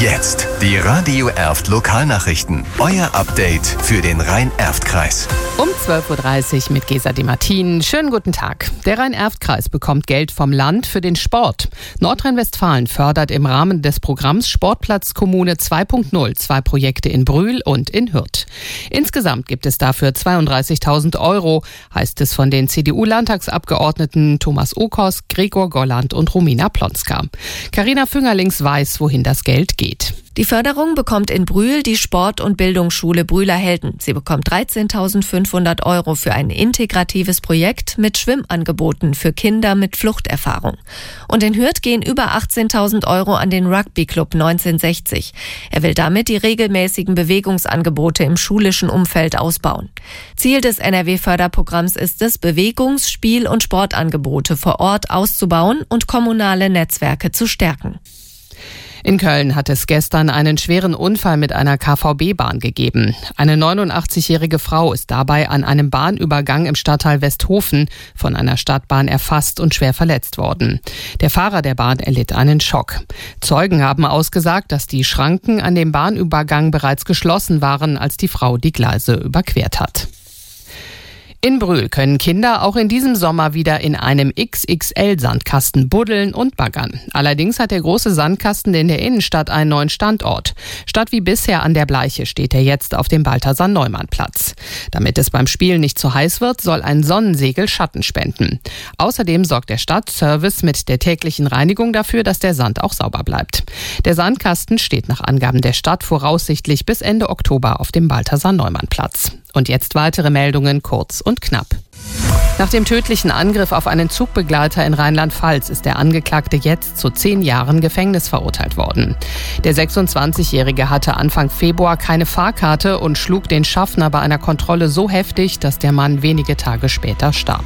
Jetzt die Radio Erft Lokalnachrichten. Euer Update für den Rhein-Erft-Kreis. Um 12.30 Uhr mit Gesa de Martin. Schönen guten Tag. Der Rhein-Erft-Kreis bekommt Geld vom Land für den Sport. Nordrhein-Westfalen fördert im Rahmen des Programms Sportplatz Kommune 2.0 2 Projekte in Brühl und in Hürth. Insgesamt gibt es dafür 32.000 €, heißt es von den CDU-Landtagsabgeordneten Thomas Okos, Gregor Golland und Romina Plonska. Carina Füngerlings weiß, wohin das Geld geht. Die Förderung bekommt in Brühl die Sport- und Bildungsschule Brühler Helden. Sie bekommt 13.500 € für ein integratives Projekt mit Schwimmangeboten für Kinder mit Fluchterfahrung. Und in Hürth gehen über 18.000 € an den Rugby-Club 1960. Er will damit die regelmäßigen Bewegungsangebote im schulischen Umfeld ausbauen. Ziel des NRW-Förderprogramms ist es, Bewegungs-, Spiel- und Sportangebote vor Ort auszubauen und kommunale Netzwerke zu stärken. In Köln hat es gestern einen schweren Unfall mit einer KVB-Bahn gegeben. Eine 89-jährige Frau ist dabei an einem Bahnübergang im Stadtteil Westhofen von einer Stadtbahn erfasst und schwer verletzt worden. Der Fahrer der Bahn erlitt einen Schock. Zeugen haben ausgesagt, dass die Schranken an dem Bahnübergang bereits geschlossen waren, als die Frau die Gleise überquert hat. In Brühl können Kinder auch in diesem Sommer wieder in einem XXL-Sandkasten buddeln und baggern. Allerdings hat der große Sandkasten in der Innenstadt einen neuen Standort. Statt wie bisher an der Bleiche steht er jetzt auf dem Balthasar-Neumann-Platz. Damit es beim Spielen nicht zu heiß wird, soll ein Sonnensegel Schatten spenden. Außerdem sorgt der Stadtservice mit der täglichen Reinigung dafür, dass der Sand auch sauber bleibt. Der Sandkasten steht nach Angaben der Stadt voraussichtlich bis Ende Oktober auf dem Balthasar-Neumann-Platz. Und jetzt weitere Meldungen kurz und knapp. Nach dem tödlichen Angriff auf einen Zugbegleiter in Rheinland-Pfalz ist der Angeklagte jetzt zu 10 Jahren Gefängnis verurteilt worden. Der 26-Jährige hatte Anfang Februar keine Fahrkarte und schlug den Schaffner bei einer Kontrolle so heftig, dass der Mann wenige Tage später starb.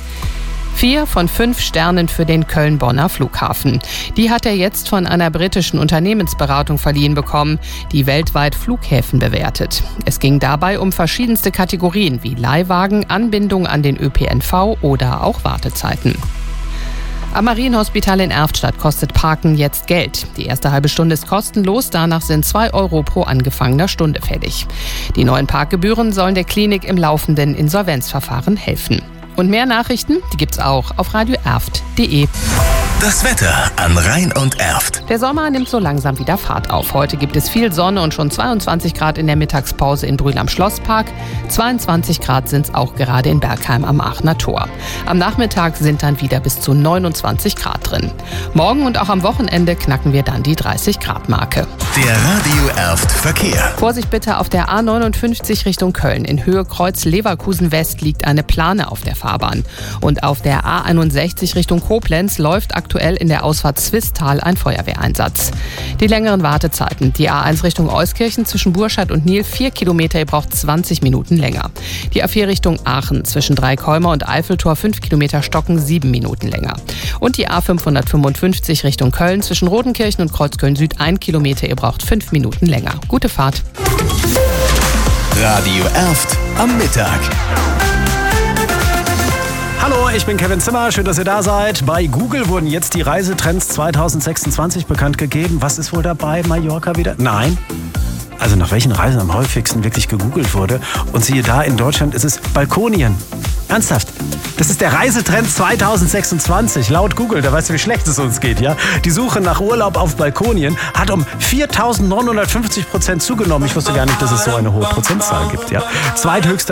4 von 5 Sternen für den Köln-Bonner Flughafen. Die hat er jetzt von einer britischen Unternehmensberatung verliehen bekommen, die weltweit Flughäfen bewertet. Es ging dabei um verschiedenste Kategorien wie Leihwagen, Anbindung an den ÖPNV oder auch Wartezeiten. Am Marienhospital in Erftstadt kostet Parken jetzt Geld. Die erste halbe Stunde ist kostenlos, danach sind 2 € pro angefangener Stunde fällig. Die neuen Parkgebühren sollen der Klinik im laufenden Insolvenzverfahren helfen. Und mehr Nachrichten, die gibt's auch auf radioerft.de. Das Wetter an Rhein und Erft. Der Sommer nimmt so langsam wieder Fahrt auf. Heute gibt es viel Sonne und schon 22 Grad in der Mittagspause in Brühl am Schlosspark. 22 Grad sind es auch gerade in Bergheim am Aachener Tor. Am Nachmittag sind dann wieder bis zu 29 Grad drin. Morgen und auch am Wochenende knacken wir dann die 30 Grad Marke. Der Radio Erft Verkehr. Vorsicht bitte auf der A59 Richtung Köln. In Höhe Kreuz Leverkusen West liegt eine Plane auf der Fahrbahn. Und auf der A61 Richtung Koblenz läuft aktuell in der Ausfahrt Zwistal ein Feuerwehreinsatz. Die längeren Wartezeiten. Die A1 Richtung Euskirchen zwischen Burscheid und Nil 4 Kilometer, ihr braucht 20 Minuten länger. Die A4 Richtung Aachen zwischen Dreikolmer und Eiffeltor 5 Kilometer stocken 7 Minuten länger. Und die A555 Richtung Köln zwischen Rodenkirchen und Kreuzköln Süd 1 Kilometer, ihr braucht 5 Minuten länger. Gute Fahrt. Radio Erft am Mittag. Hallo, ich bin Kevin Zimmer, schön, dass ihr da seid. Bei Google wurden jetzt die Reisetrends 2026 bekannt gegeben. Was ist wohl dabei? Mallorca wieder? Nein. Also nach welchen Reisen am häufigsten wirklich gegoogelt wurde. Und siehe da, in Deutschland ist es Balkonien. Ernsthaft. Das ist der Reisetrend 2026. Laut Google, da weißt du, wie schlecht es uns geht, ja? Die Suche nach Urlaub auf Balkonien hat um 4.950% zugenommen. Ich wusste gar nicht, dass es so eine hohe Prozentzahl gibt, ja? Zweithöchster